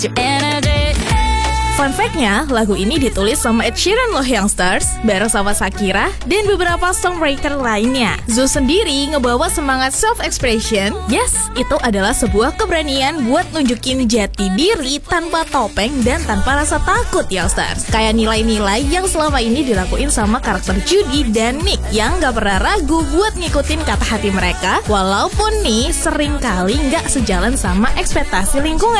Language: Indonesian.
Fun fact-nya, lagu ini ditulis sama Ed Sheeran loh Youngsters, bareng sama Shakira dan beberapa songwriter lainnya. Zoe sendiri ngebawa semangat self-expression. Yes, itu adalah sebuah keberanian buat nunjukin jati diri tanpa topeng dan tanpa rasa takut Youngsters. Kayak nilai-nilai yang selama ini dilakuin sama karakter Judy dan Nick yang gak pernah ragu buat ngikutin kata hati mereka, walaupun nih sering kali gak sejalan sama ekspektasi lingkungan.